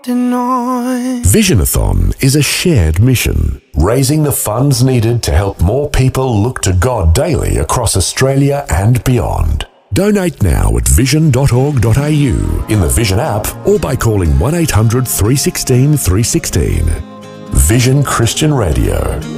deny. Visionathon is a shared mission, raising the funds needed to help more people look to God daily across Australia and beyond. Donate now at vision.org.au in the Vision app or by calling 1800 316 316. Vision Christian Radio.